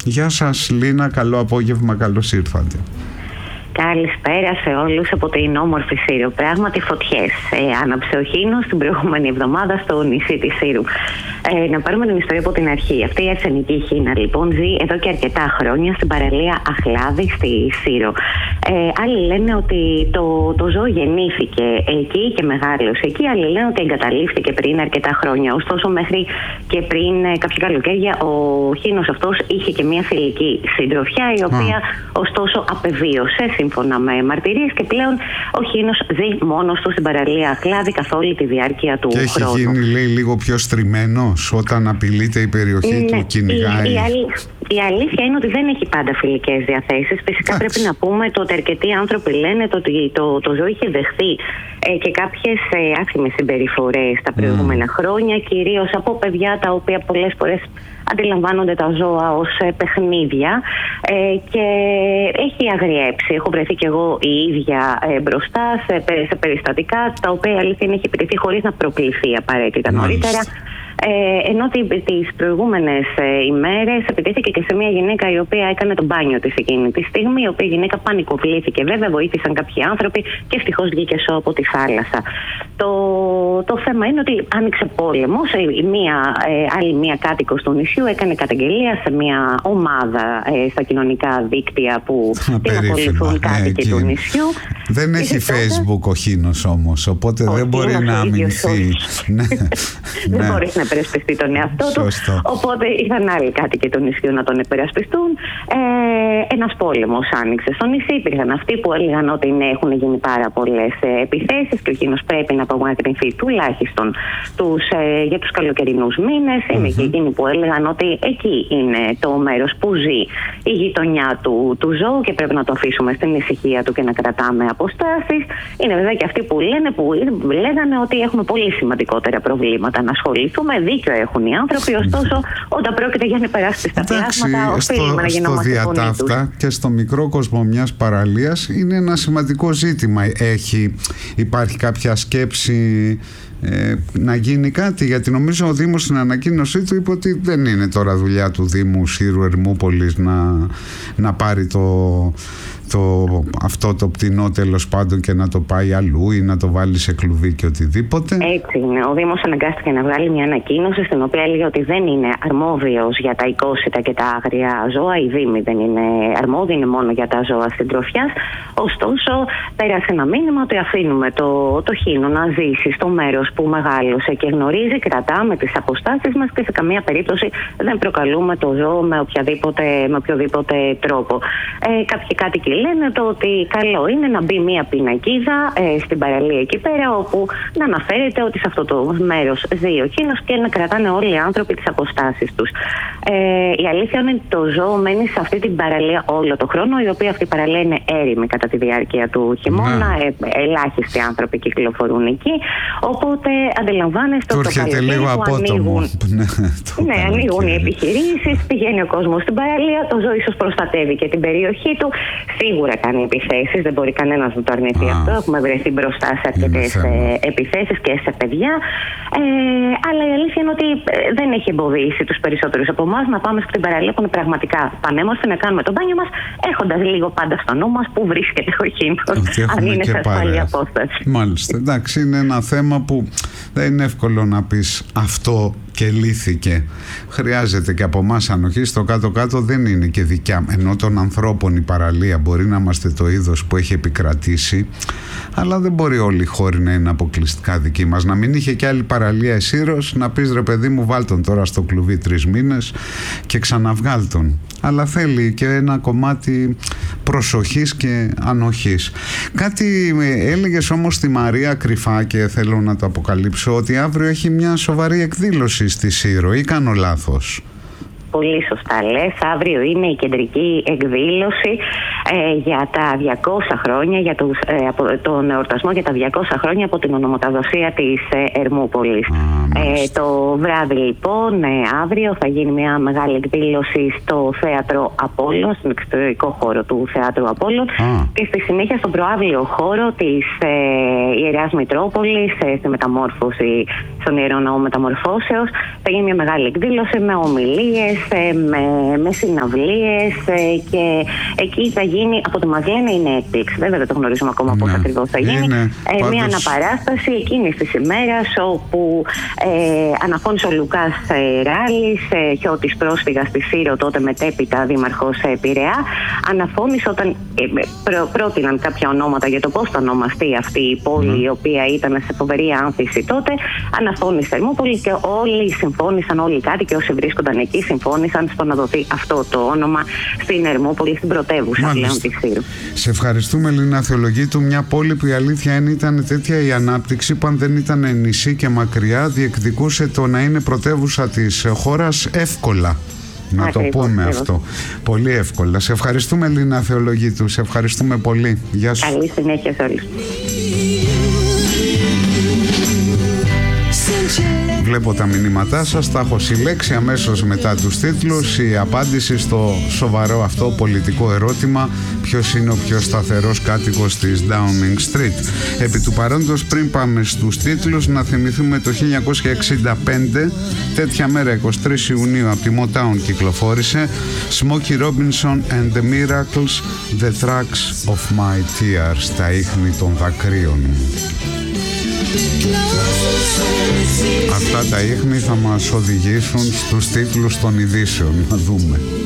Γεια σας Λίνα, καλό απόγευμα, καλώς ήρθατε. Καλησπέρα σε όλους από την όμορφη Σύρο. Πράγματι φωτιές. Άναψε ο χήνος την προηγούμενη εβδομάδα στο νησί της Σύρου. Να πάρουμε την ιστορία από την αρχή. Αυτή η αρσενική χήνα λοιπόν ζει εδώ και αρκετά χρόνια στην παραλία Αχλάδη στη Σύρο. Άλλοι λένε ότι το ζώο γεννήθηκε εκεί και μεγάλωσε εκεί. Άλλοι λένε ότι εγκαταλείφθηκε πριν αρκετά χρόνια. Ωστόσο, μέχρι και πριν κάποια καλοκαίρια, ο χήνος αυτός είχε και μια φιλική συντροφιά, η οποία ωστόσο απεβίωσε σύμφωνα με μαρτυρίες, και πλέον ο χήνος ζει μόνος του στην παραλία Αχλάδη καθ' όλη τη διάρκεια του χρόνου. Και έχει γίνει, λέει, λίγο πιο στριμμένος όταν απειλείται η περιοχή του, κυνηγάει. Η αλήθεια είναι ότι δεν έχει πάντα φιλικές διαθέσεις. Φυσικά πρέπει να πούμε ότι αρκετοί άνθρωποι λένε ότι το ζώο είχε δεχθεί και κάποιες άσχημες συμπεριφορές τα προηγούμενα χρόνια, κυρίως από παιδιά τα οποία πολλές φορές αντιλαμβάνονται τα ζώα ως παιχνίδια και έχει αγριέψει. Έχω βρεθεί κι εγώ η ίδια μπροστά σε περιστατικά τα οποία η αλήθεια έχει επιτεθεί χωρίς να προκληθεί απαραίτητα νωρίτερα. Ενώ τις προηγούμενες ημέρες επιτέθηκε και σε μια γυναίκα η οποία έκανε το μπάνιο της εκείνη τη στιγμή, η οποία γυναίκα πανικοβλήθηκε. Βέβαια, βοήθησαν κάποιοι άνθρωποι και ευτυχώς βγήκε σώο από τη θάλασσα. Το θέμα είναι ότι άνοιξε πόλεμος. Άλλη μία κάτοικος του νησιού έκανε καταγγελία σε μια ομάδα στα κοινωνικά δίκτυα που την ακολουθούν κάτοικοι του νησιού. Δεν έχει Facebook ο χήνος όμως, οπότε δεν μπορεί να αμυνθεί. Δεν μπορεί να υπερασπιστεί τον εαυτό του. Οπότε ήρθαν άλλοι κάτοικοι του νησιού να τον υπερασπιστούν. Ένας πόλεμος άνοιξε στο νησί. Υπήρχαν αυτοί που έλεγαν ότι έχουν γίνει πάρα πολλές επιθέσεις και ο χήνος πρέπει να απομακρυνθεί τουλάχιστον για τους καλοκαιρινούς μήνες. Είναι και εκείνοι που έλεγαν ότι εκεί είναι το μέρος που ζει η γειτονιά του ζώου και πρέπει να το αφήσουμε στην ησυχία του και να κρατάμε αποστάσεις. Είναι βέβαια και αυτοί που λέγανε ότι έχουμε πολύ σημαντικότερα προβλήματα να ασχοληθούμε. Δίκιο έχουν οι άνθρωποι, ωστόσο όταν πρόκειται για υπεράσπιστα πλάσματα οφείλουμε να γινόμαστε φωνή τους. Στο διατάφτα και στο μικρό κόσμο μιας παραλίας είναι ένα σημαντικό ζήτημα. Υπάρχει κάποια σκέψη να γίνει κάτι? Γιατί νομίζω ο Δήμος στην ανακοίνωσή του είπε ότι δεν είναι τώρα δουλειά του Δήμου Σύρου Ερμούπολης να πάρει αυτό το πτηνό τέλος πάντων και να το πάει αλλού ή να το βάλει σε κλουβί και οτιδήποτε. Έτσι είναι. Ο Δήμος αναγκάστηκε να βγάλει μια ανακοίνωση στην οποία έλεγε ότι δεν είναι αρμόδιος για τα οικόσιτα και τα άγρια ζώα. Οι Δήμοι δεν είναι αρμόδιοι, είναι μόνο για τα ζώα συντροφιάς. Ωστόσο, πέρασε ένα μήνυμα ότι αφήνουμε το χήνο να ζήσει στο μέρος που μεγάλωσε και γνωρίζει, κρατάμε τις αποστάσεις μας και σε καμία περίπτωση δεν προκαλούμε το ζώο με οποιοδήποτε τρόπο. Κάποιοι κάτοικοι λένε ότι καλό είναι να μπει μια πινακίδα στην παραλία εκεί πέρα, όπου να αναφέρεται ότι σε αυτό το μέρος ζει ο χήνος και να κρατάνε όλοι οι άνθρωποι τις αποστάσεις τους. Η αλήθεια είναι ότι το ζώο μένει σε αυτή την παραλία όλο το χρόνο, η οποία αυτή η παραλία είναι έρημη κατά τη διάρκεια του χειμώνα. Ελάχιστοι άνθρωποι κυκλοφορούν εκεί. Οπότε αντιλαμβάνεστε ότι το καλοκαίρι ανοίγουν οι επιχειρήσεις, πηγαίνει ο κόσμος στην παραλία, το ζώο ίσως προστατεύει και την περιοχή του. Σίγουρα κάνει επιθέσεις, δεν μπορεί κανένας να το αρνηθεί αυτό. Έχουμε βρεθεί μπροστά σε αρκετές επιθέσεις και σε παιδιά. Αλλά η αλήθεια είναι ότι δεν έχει εμποδίσει τους περισσότερους από εμάς να πάμε στην παραλία που είναι πραγματικά πανέμορφη, να κάνουμε το μπάνιο μας, έχοντας λίγο πάντα στο νου μας που βρίσκεται ο χήνος, αν είναι σε ασφαλή απόσταση. Μάλιστα. Εντάξει, είναι ένα θέμα που δεν είναι εύκολο να πεις αυτό και λύθηκε. Χρειάζεται και από εμάς ανοχή. Στο κάτω-κάτω δεν είναι και δικιά, ενώ των ανθρώπων η παραλία μπορεί να είμαστε το είδος που έχει επικρατήσει, αλλά δεν μπορεί όλη η χώρη να είναι αποκλειστικά δική μας. Να μην είχε και άλλη παραλία Σύρος, να πεις ρε παιδί μου βάλ τον τώρα στο κλουβί 3 μήνες και ξαναβγάλ τον. Αλλά θέλει και ένα κομμάτι προσοχής και ανοχής. Κάτι έλεγες όμως στη Μαρία κρυφά και θέλω να το αποκαλύψω, ότι αύριο έχει μια σοβαρή εκδήλωση στη Σύρο, ή κάνω λάθος? Πολύ σωστά λες. Αύριο είναι η κεντρική εκδήλωση για τα 200 χρόνια, τον εορτασμό για τα 200 χρόνια από την ονομοταδοσία της Ερμούπολης. Το βράδυ λοιπόν, αύριο θα γίνει μια μεγάλη εκδήλωση στο Θέατρο Απόλλων, στον εξωτερικό χώρο του Θεάτρου Απόλλων, και στη συνέχεια στον προαύλιο χώρο της Ιεράς Μητρόπολης, στη μεταμόρφωση, στον Ιερό Ναό Μεταμορφώσεως, θα γίνει μια μεγάλη εκδήλωση με ομιλίες, με συναυλίες, και εκεί θα γίνει, από το μας λένε είναι έκπληξη, βέβαια δεν το γνωρίζουμε ακόμα πώς ακριβώς θα γίνει, μια αναπαράσταση εκείνης της ημέρας, όπου αναφώνησε ο Λουκάς Ράλης, Χιώτης πρόσφυγας στη Σύρο, τότε μετέπειτα δήμαρχος Πειραιά, αναφώνησε όταν πρότειναν κάποια ονόματα για το πώς θα ονομαστεί αυτή η πόλη, η οποία ήταν σε φοβερή άνθηση τότε, αναφώνησε Ερμόπολη, και όλοι συμφώνησαν, όλοι οι κάτοικοι όσοι βρίσκονταν εκεί συμφώνησαν στο να δοθεί αυτό το όνομα στην Ερμόπολη, στην πρωτεύουσα πλέον της Σύρου. Σε ευχαριστούμε, Λίνα Θεολογίτου. Μια πόλη που η αλήθεια είναι ήταν τέτοια η ανάπτυξη που αν δεν ήταν νησί και μακριά διεκδικούσε το να είναι πρωτεύουσα της χώρας εύκολα. Να το πούμε αυτό. Πολύ εύκολα. Σε ευχαριστούμε, Λίνα Θεολογίτου. Σε ευχαριστούμε πολύ. Γεια σου. Καλή συνέχεια σε όλους. Βλέπω τα μηνύματά σας, τα έχω συλλέξει αμέσως μετά τους τίτλους. Η απάντηση στο σοβαρό αυτό πολιτικό ερώτημα, ποιος είναι ο πιο σταθερός κάτοικος της Downing Street. Επί του παρόντος, πριν πάμε στους τίτλους, να θυμηθούμε το 1965, τέτοια μέρα, 23 Ιουνίου, από τη Motown κυκλοφόρησε Smokey Robinson and the Miracles, The Tracks of My Tears, τα ίχνη των δακρύων μου. Αυτά τα ίχνη θα μας οδηγήσουν στους τίτλους των ειδήσεων. Να δούμε.